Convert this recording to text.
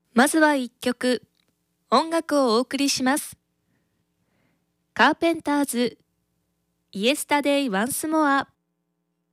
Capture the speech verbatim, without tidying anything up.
まずは一曲、音楽をお送りします。カーペンターズ、イエスタデイ・ワンスモア。